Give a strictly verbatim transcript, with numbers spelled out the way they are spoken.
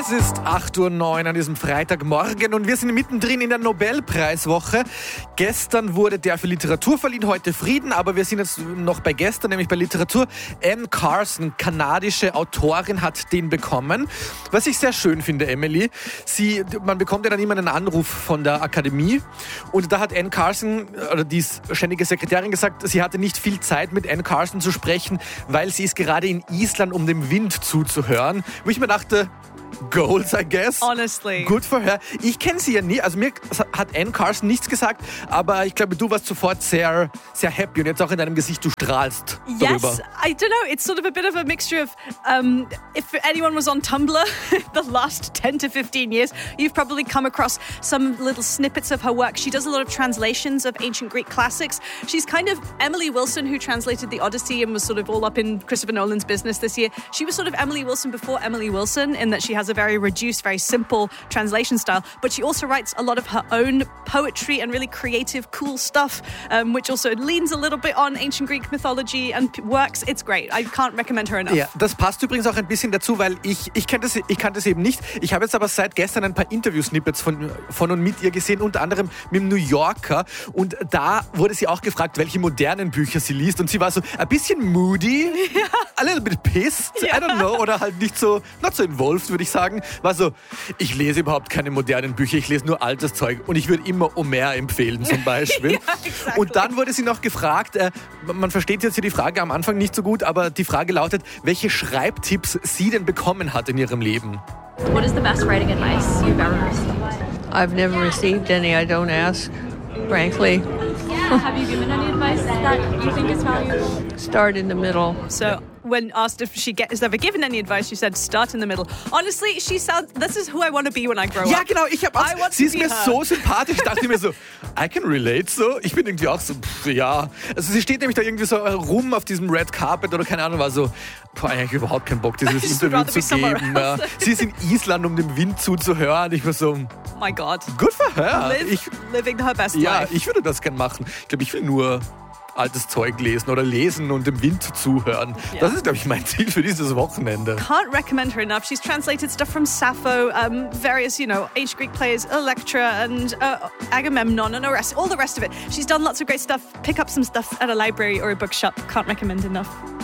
Es ist acht Uhr neun an diesem Freitagmorgen und wir sind mittendrin in der Nobelpreiswoche. Gestern wurde der für Literatur verliehen, heute Frieden, aber wir sind jetzt noch bei gestern, nämlich bei Literatur. Anne Carson, kanadische Autorin, hat den bekommen. Was ich sehr schön finde, Emily, sie, man bekommt ja dann immer einen Anruf von der Akademie und da hat Anne Carson, oder die ständige Sekretärin, gesagt, sie hatte nicht viel Zeit mit Anne Carson zu sprechen, weil sie ist gerade in Island, um dem Wind zuzuhören. Wo ich mir dachte, Goals, I guess. Honestly. Good for her. Ich kenne sie ja nie, also mir hat Anne Carson nichts gesagt, aber ich glaube, du warst sofort sehr, sehr happy und jetzt auch in deinem Gesicht, du strahlst darüber. Yes, I don't know, it's sort of a bit of a mixture of, um, if anyone was on Tumblr the last ten to fifteen years, you've probably come across some little snippets of her work. She does a lot of translations of ancient Greek classics. She's kind of Emily Wilson, who translated the Odyssey and was sort of all up in Christopher Nolan's business this year. She was sort of Emily Wilson before Emily Wilson in that she has a very reduced, very simple translation style, but she also writes a lot of her own poetry and really creative, cool stuff, um, which also leans a little bit on ancient Greek mythology and p- works. It's great. I can't recommend her enough. Ja, das passt übrigens auch ein bisschen dazu, weil ich, ich kannte das, ich kannte das eben nicht. Ich habe jetzt aber seit gestern ein paar Interview-Snippets von, von und mit ihr gesehen, unter anderem mit dem New Yorker, und da wurde sie auch gefragt, welche modernen Bücher sie liest, und sie war so ein bisschen moody, ja. a little bit pissed, ja. I don't know, oder halt nicht so, not so involved, würde ich sagen. War so, ich lese überhaupt keine modernen Bücher, ich lese nur altes Zeug und ich würde immer Homer empfehlen zum Beispiel. Ja, exactly. Und dann wurde sie noch gefragt, äh, man versteht jetzt hier die Frage am Anfang nicht so gut, aber die Frage lautet, welche Schreibtipps sie denn bekommen hat in ihrem Leben. What is the best writing advice you've ever received? I've never received any. I don't ask, frankly. Have you given any advice that you think is valuable? Start in the middle. So when asked if she get, has ever given any advice, she said, start in the middle. Honestly, she sounds, this is who I want to be when I grow Ja, up. genau, ich habe I auch, want sie to ist be mir her. so sympathisch, ich dachte mir so, I can relate so. Ich bin irgendwie auch so, pff, ja. Also sie steht nämlich da irgendwie so rum auf diesem Red Carpet oder keine Ahnung, war so, boah, eigentlich überhaupt keinen Bock, dieses Just Interview rather zu be somewhere geben. Ja. else. Sie ist in Island, um dem Wind zuzuhören. Ich war so, Oh my God. good for her. Live, Ich, living her best ja, life. ich würde das gern machen. Ich glaube, ich will nur altes Zeug lesen oder lesen und dem Wind zuhören. Ja. Das ist, glaube ich, mein Ziel für dieses Wochenende. Can't recommend her enough. She's translated stuff from Sappho, um, various, you know, ancient Greek plays, Electra and uh, Agamemnon and the rest, all the rest of it. She's done lots of great stuff. Pick up some stuff at a library or a bookshop. Can't recommend enough.